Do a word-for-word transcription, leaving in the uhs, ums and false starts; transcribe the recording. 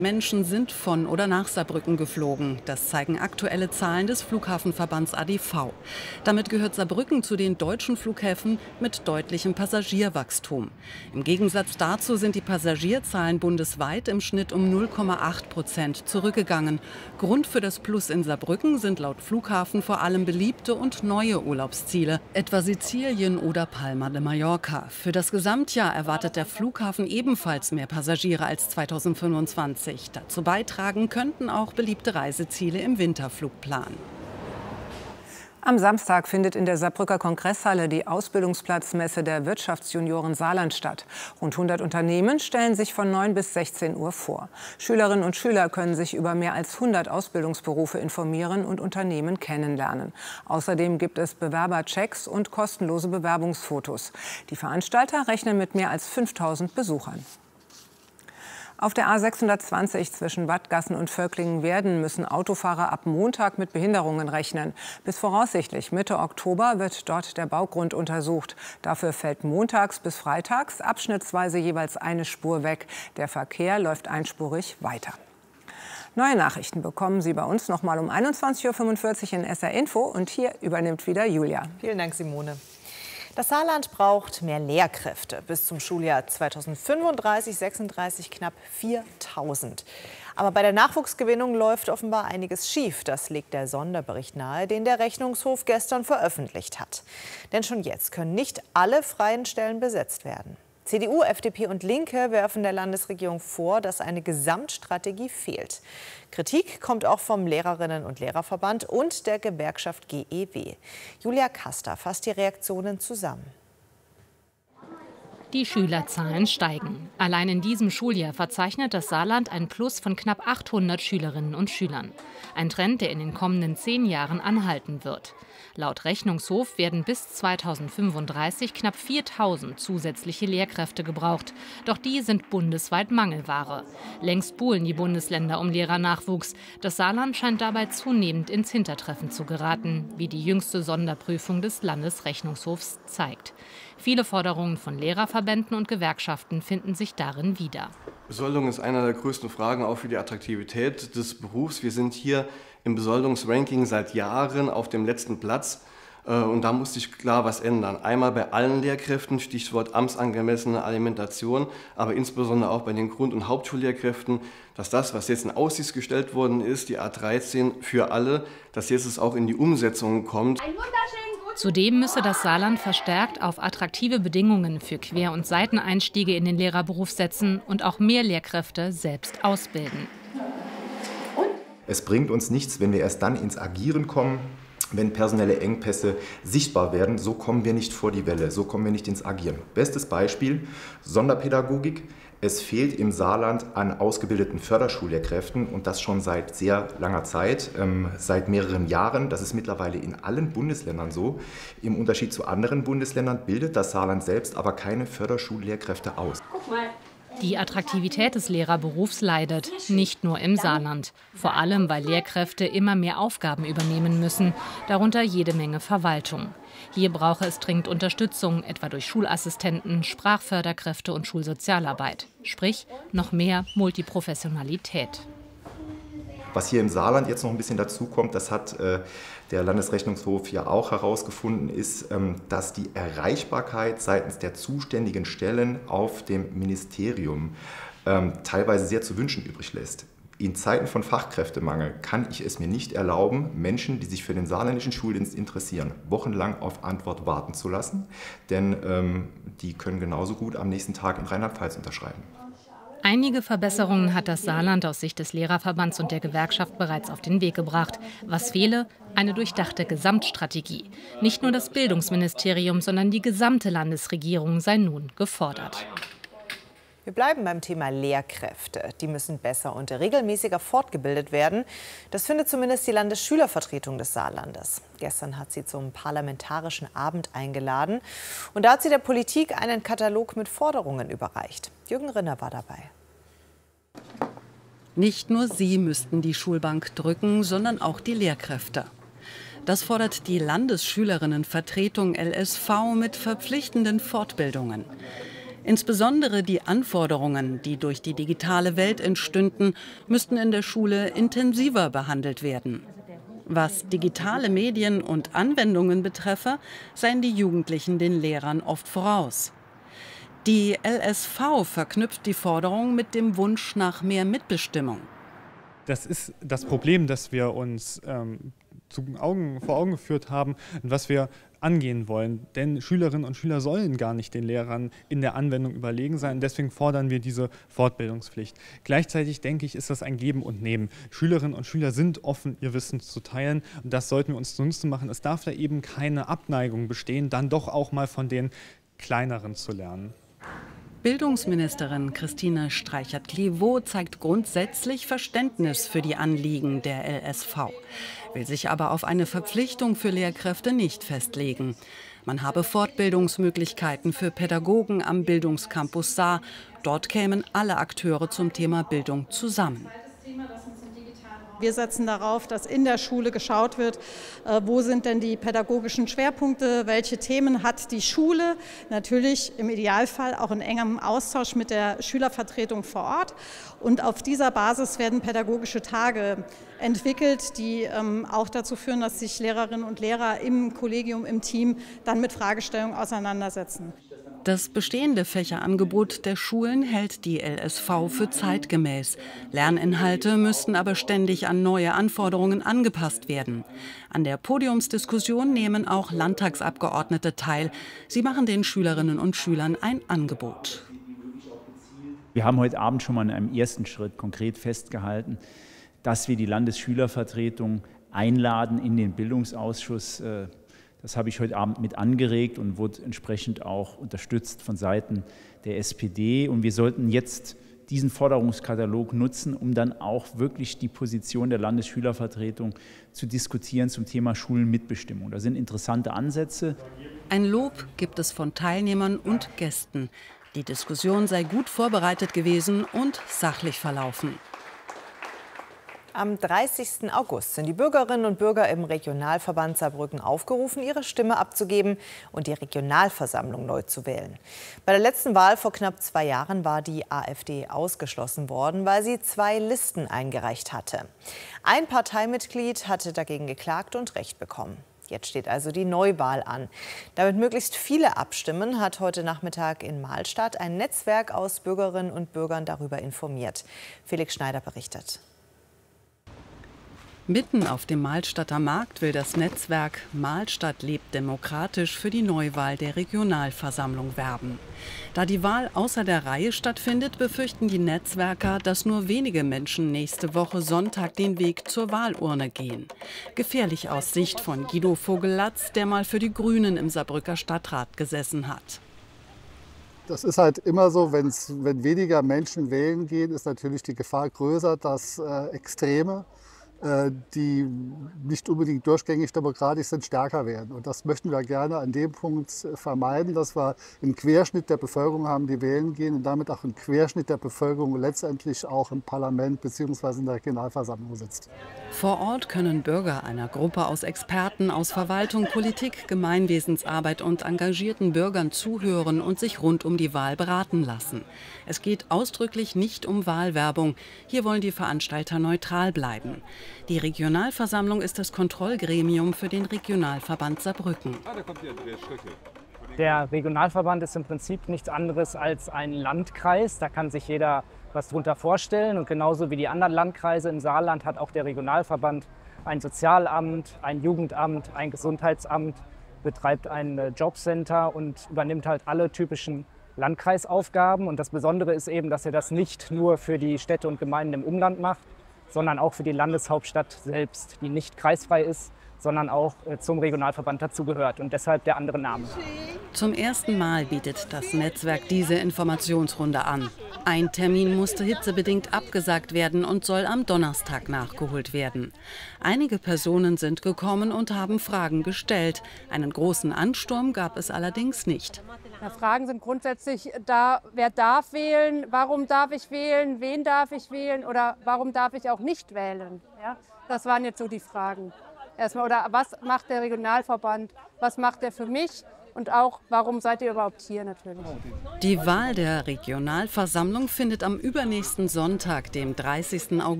Menschen sind von oder nach Saarbrücken geflogen. Das zeigen aktuelle Zahlen des Flughafenverbands A D V. Damit gehört Saarbrücken zu den deutschen Flughäfen mit deutlichem Passagierwachstum. Im Gegensatz dazu sind die Passagierzahlen bundesweit im Schnitt um null Komma acht Prozent zurückgegangen. Grund für das Plus in Saarbrücken sind laut Flughafen vor allem beliebte und neue Urlaubsziele, etwa Sizilien oder Palma de Mallorca. Für das Gesamtjahr erwartet der Flughafen ebenfalls mehr Passagiere als zweitausendfünfundzwanzig. Dazu beitragen könnten auch beliebte Reiseziele im Winterflugplan. Am Samstag findet in der Saarbrücker Kongresshalle die Ausbildungsplatzmesse der Wirtschaftsjunioren Saarland statt. Rund hundert Unternehmen stellen sich von neun bis sechzehn Uhr vor. Schülerinnen und Schüler können sich über mehr als hundert Ausbildungsberufe informieren und Unternehmen kennenlernen. Außerdem gibt es Bewerberchecks und kostenlose Bewerbungsfotos. Die Veranstalter rechnen mit mehr als fünftausend Besuchern. Auf der A sechshundertzwanzig zwischen Wadgassen und Völklingen-Werden müssen Autofahrer ab Montag mit Behinderungen rechnen. Bis voraussichtlich Mitte Oktober wird dort der Baugrund untersucht. Dafür fällt montags bis freitags abschnittsweise jeweils eine Spur weg. Der Verkehr läuft einspurig weiter. Neue Nachrichten bekommen Sie bei uns noch mal um einundzwanzig Uhr fünfundvierzig in S R Info. Und hier übernimmt wieder Julia. Vielen Dank, Simone. Das Saarland braucht mehr Lehrkräfte. Bis zum Schuljahr zweitausendfünfunddreißig sechsunddreißig knapp viertausend. Aber bei der Nachwuchsgewinnung läuft offenbar einiges schief. Das legt der Sonderbericht nahe, den der Rechnungshof gestern veröffentlicht hat. Denn schon jetzt können nicht alle freien Stellen besetzt werden. C D U, F D P und Linke werfen der Landesregierung vor, dass eine Gesamtstrategie fehlt. Kritik kommt auch vom Lehrerinnen- und Lehrerverband und der Gewerkschaft G E W. Julia Kaster fasst die Reaktionen zusammen. Die Schülerzahlen steigen. Allein in diesem Schuljahr verzeichnet das Saarland ein Plus von knapp achthundert Schülerinnen und Schülern. Ein Trend, der in den kommenden zehn Jahren anhalten wird. Laut Rechnungshof werden bis zweitausendfünfunddreißig knapp viertausend zusätzliche Lehrkräfte gebraucht. Doch die sind bundesweit Mangelware. Längst buhlen die Bundesländer um Lehrernachwuchs. Das Saarland scheint dabei zunehmend ins Hintertreffen zu geraten, wie die jüngste Sonderprüfung des Landesrechnungshofs zeigt. Viele Forderungen von Lehrerverbänden und Gewerkschaften finden sich darin wieder. Besoldung ist einer der größten Fragen auch für die Attraktivität des Berufs. Wir sind hier im Besoldungsranking seit Jahren auf dem letzten Platz. Und da muss sich klar was ändern. Einmal bei allen Lehrkräften, Stichwort amtsangemessene Alimentation, aber insbesondere auch bei den Grund- und Hauptschullehrkräften, dass das, was jetzt in Aussicht gestellt worden ist, die A dreizehn für alle, dass jetzt es auch in die Umsetzung kommt. Zudem müsse das Saarland verstärkt auf attraktive Bedingungen für Quer- und Seiteneinstiege in den Lehrerberuf setzen und auch mehr Lehrkräfte selbst ausbilden. Es bringt uns nichts, wenn wir erst dann ins Agieren kommen, wenn personelle Engpässe sichtbar werden. So kommen wir nicht vor die Welle, so kommen wir nicht ins Agieren. Bestes Beispiel, Sonderpädagogik. Es fehlt im Saarland an ausgebildeten Förderschullehrkräften und das schon seit sehr langer Zeit, ähm, seit mehreren Jahren. Das ist mittlerweile in allen Bundesländern so. Im Unterschied zu anderen Bundesländern bildet das Saarland selbst aber keine Förderschullehrkräfte aus. Guck mal. Die Attraktivität des Lehrerberufs leidet, nicht nur im Saarland. Vor allem, weil Lehrkräfte immer mehr Aufgaben übernehmen müssen, darunter jede Menge Verwaltung. Hier brauche es dringend Unterstützung, etwa durch Schulassistenten, Sprachförderkräfte und Schulsozialarbeit. Sprich, noch mehr Multiprofessionalität. Was hier im Saarland jetzt noch ein bisschen dazu kommt, das hat äh, der Landesrechnungshof ja auch herausgefunden, ist, ähm, dass die Erreichbarkeit seitens der zuständigen Stellen auf dem Ministerium ähm, teilweise sehr zu wünschen übrig lässt. In Zeiten von Fachkräftemangel kann ich es mir nicht erlauben, Menschen, die sich für den saarländischen Schuldienst interessieren, wochenlang auf Antwort warten zu lassen, denn ähm, die können genauso gut am nächsten Tag in Rheinland-Pfalz unterschreiben. Einige Verbesserungen hat das Saarland aus Sicht des Lehrerverbands und der Gewerkschaft bereits auf den Weg gebracht. Was fehle? Eine durchdachte Gesamtstrategie. Nicht nur das Bildungsministerium, sondern die gesamte Landesregierung sei nun gefordert. Wir bleiben beim Thema Lehrkräfte. Die müssen besser und regelmäßiger fortgebildet werden. Das findet zumindest die Landesschülervertretung des Saarlandes. Gestern hat sie zum Parlamentarischen Abend eingeladen. Und da hat sie der Politik einen Katalog mit Forderungen überreicht. Jürgen Rinner war dabei. Nicht nur sie müssten die Schulbank drücken, sondern auch die Lehrkräfte. Das fordert die Landesschülerinnenvertretung L S V mit verpflichtenden Fortbildungen. Insbesondere die Anforderungen, die durch die digitale Welt entstünden, müssten in der Schule intensiver behandelt werden. Was digitale Medien und Anwendungen betreffe, seien die Jugendlichen den Lehrern oft voraus. Die L S V verknüpft die Forderung mit dem Wunsch nach mehr Mitbestimmung. Das ist das Problem, das wir uns ähm, zu Augen, vor Augen geführt haben und was wir angehen wollen. Denn Schülerinnen und Schüler sollen gar nicht den Lehrern in der Anwendung überlegen sein. Deswegen fordern wir diese Fortbildungspflicht. Gleichzeitig denke ich, ist das ein Geben und Nehmen. Schülerinnen und Schüler sind offen, ihr Wissen zu teilen. Und das sollten wir uns zunutze machen. Es darf da eben keine Abneigung bestehen, dann doch auch mal von den Kleineren zu lernen. Bildungsministerin Christine Streichert-Clivaux zeigt grundsätzlich Verständnis für die Anliegen der L S V, will sich aber auf eine Verpflichtung für Lehrkräfte nicht festlegen. Man habe Fortbildungsmöglichkeiten für Pädagogen am Bildungscampus Saar. Dort kämen alle Akteure zum Thema Bildung zusammen. Wir setzen darauf, dass in der Schule geschaut wird, wo sind denn die pädagogischen Schwerpunkte, welche Themen hat die Schule, natürlich im Idealfall auch in engem Austausch mit der Schülervertretung vor Ort. Und auf dieser Basis werden pädagogische Tage entwickelt, die ähm, auch dazu führen, dass sich Lehrerinnen und Lehrer im Kollegium, im Team dann mit Fragestellungen auseinandersetzen. Das bestehende Fächerangebot der Schulen hält die L S V für zeitgemäß. Lerninhalte müssten aber ständig an neue Anforderungen angepasst werden. An der Podiumsdiskussion nehmen auch Landtagsabgeordnete teil. Sie machen den Schülerinnen und Schülern ein Angebot. Wir haben heute Abend schon mal in einem ersten Schritt konkret festgehalten, dass wir die Landesschülervertretung einladen in den Bildungsausschuss. Das habe ich heute Abend mit angeregt und wurde entsprechend auch unterstützt von Seiten der S P D. Und wir sollten jetzt diesen Forderungskatalog nutzen, um dann auch wirklich die Position der Landesschülervertretung zu diskutieren zum Thema Schulenmitbestimmung. Da sind interessante Ansätze. Ein Lob gibt es von Teilnehmern und Gästen. Die Diskussion sei gut vorbereitet gewesen und sachlich verlaufen. Am dreißigsten August sind die Bürgerinnen und Bürger im Regionalverband Saarbrücken aufgerufen, ihre Stimme abzugeben und die Regionalversammlung neu zu wählen. Bei der letzten Wahl vor knapp zwei Jahren war die AfD ausgeschlossen worden, weil sie zwei Listen eingereicht hatte. Ein Parteimitglied hatte dagegen geklagt und Recht bekommen. Jetzt steht also die Neuwahl an. Damit möglichst viele abstimmen, hat heute Nachmittag in Mahlstadt ein Netzwerk aus Bürgerinnen und Bürgern darüber informiert. Felix Schneider berichtet. Mitten auf dem Mahlstadter Markt will das Netzwerk Mahlstadt lebt demokratisch für die Neuwahl der Regionalversammlung werben. Da die Wahl außer der Reihe stattfindet, befürchten die Netzwerker, dass nur wenige Menschen nächste Woche Sonntag den Weg zur Wahlurne gehen. Gefährlich aus Sicht von Guido Vogel-Latz, der mal für die Grünen im Saarbrücker Stadtrat gesessen hat. Das ist halt immer so, wenn's, wenn weniger Menschen wählen gehen, ist natürlich die Gefahr größer, dass äh, Extreme, die nicht unbedingt durchgängig demokratisch sind, stärker werden. Und das möchten wir gerne an dem Punkt vermeiden, dass wir einen Querschnitt der Bevölkerung haben, die wählen gehen und damit auch einen Querschnitt der Bevölkerung letztendlich auch im Parlament bzw. in der Regionalversammlung sitzt. Vor Ort können Bürger einer Gruppe aus Experten aus Verwaltung, Politik, Gemeinwesensarbeit und engagierten Bürgern zuhören und sich rund um die Wahl beraten lassen. Es geht ausdrücklich nicht um Wahlwerbung. Hier wollen die Veranstalter neutral bleiben. Die Regionalversammlung ist das Kontrollgremium für den Regionalverband Saarbrücken. Der Regionalverband ist im Prinzip nichts anderes als ein Landkreis. Da kann sich jeder was darunter vorstellen. Und genauso wie die anderen Landkreise im Saarland hat auch der Regionalverband ein Sozialamt, ein Jugendamt, ein Gesundheitsamt, betreibt ein Jobcenter und übernimmt halt alle typischen Landkreisaufgaben. Und das Besondere ist eben, dass er das nicht nur für die Städte und Gemeinden im Umland macht, sondern auch für die Landeshauptstadt selbst, die nicht kreisfrei ist, sondern auch zum Regionalverband dazugehört und deshalb der andere Name. Zum ersten Mal bietet das Netzwerk diese Informationsrunde an. Ein Termin musste hitzebedingt abgesagt werden und soll am Donnerstag nachgeholt werden. Einige Personen sind gekommen und haben Fragen gestellt. Einen großen Ansturm gab es allerdings nicht. Ja, Fragen sind grundsätzlich da, wer darf wählen, warum darf ich wählen, wen darf ich wählen oder warum darf ich auch nicht wählen. Ja, das waren jetzt so die Fragen. Erstmal, oder was macht der Regionalverband, was macht er für mich Und auch, warum seid ihr überhaupt hier natürlich? Die Wahl der Regionalversammlung findet am übernächsten Sonntag, dem dreißigsten August